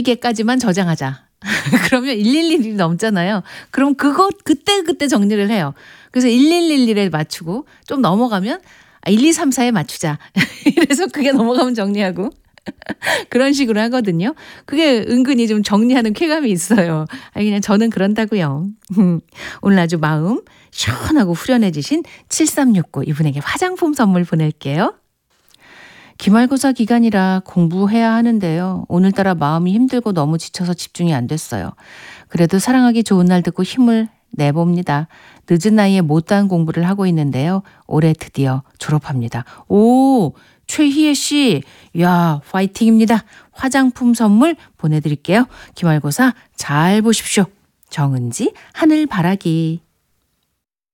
111개까지만 저장하자. 그러면 1111이 넘잖아요. 그럼 그거 그때 정리를 해요. 그래서 1111에 맞추고 좀 넘어가면 1, 2, 3, 4에 맞추자. 이래서 그게 넘어가면 정리하고 그런 식으로 하거든요. 그게 은근히 좀 정리하는 쾌감이 있어요. 그냥 저는 그런다고요. 오늘 아주 마음 시원하고 후련해지신 7369 이분에게 화장품 선물 보낼게요. 기말고사 기간이라 공부해야 하는데요. 오늘따라 마음이 힘들고 너무 지쳐서 집중이 안 됐어요. 그래도 사랑하기 좋은 날 듣고 힘을 내봅니다. 늦은 나이에 못다한 공부를 하고 있는데요. 올해 드디어 졸업합니다. 오, 최희애 씨, 야, 화이팅입니다. 화장품 선물 보내드릴게요. 기말고사 잘 보십시오. 정은지 하늘바라기.